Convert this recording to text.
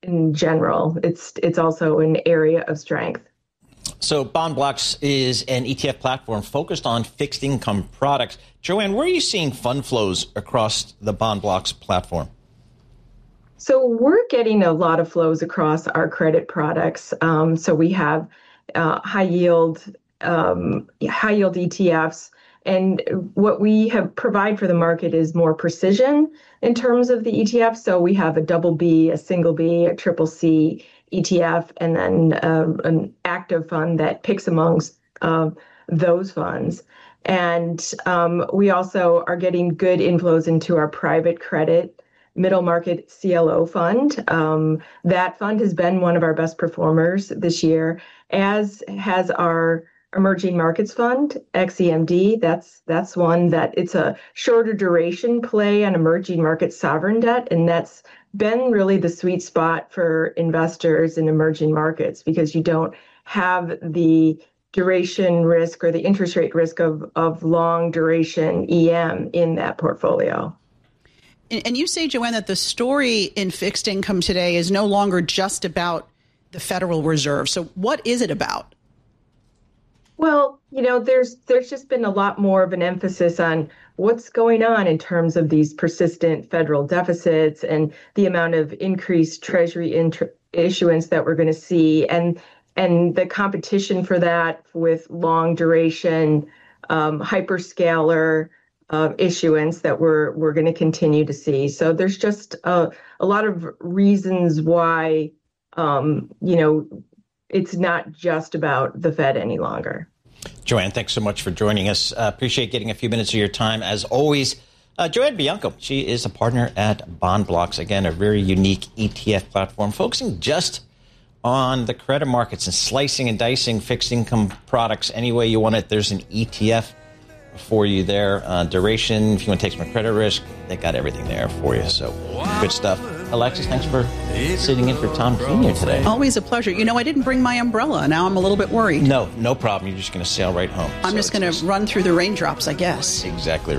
in general. It's also an area of strength. So BondBlocks is an ETF platform focused on fixed income products. Joanne, where are you seeing fund flows across the BondBlocks platform? So we're getting a lot of flows across our credit products. So we have high yield ETFs. And what we have provide for the market is more precision in terms of the ETF. So we have a double B, a single B, a triple C ETF, and then an active fund that picks amongst those funds. And we also are getting good inflows into our private credit middle market CLO fund. That fund has been one of our best performers this year, as has our Emerging Markets Fund, XEMD. That's one that it's a shorter duration play on emerging market sovereign debt, and that's been really the sweet spot for investors in emerging markets because you don't have the duration risk or the interest rate risk of long duration EM in that portfolio. And you say, Joanne, that the story in fixed income today is no longer just about the Federal Reserve. So what is it about? Well, there's just been a lot more of an emphasis on what's going on in terms of these persistent federal deficits and the amount of increased Treasury issuance that we're going to see, and the competition for that with long duration hyperscaler issuance that we're going to continue to see. So there's just a lot of reasons why it's not just about the Fed any longer. Joanne, thanks so much for joining us. Appreciate getting a few minutes of your time. As always, Joanne Bianco, she is a partner at BondBlocks. Again, a very unique ETF platform focusing just on the credit markets and slicing and dicing fixed income products any way you want it. There's an ETF for you there. Duration, if you want to take some credit risk, they got everything there for you. So good stuff. Alexis, thanks for sitting in for Tom Keene here today. Always a pleasure. I didn't bring my umbrella. Now I'm a little bit worried. No problem. You're just going to sail right home. I'm just going to run through the raindrops, I guess. Exactly right.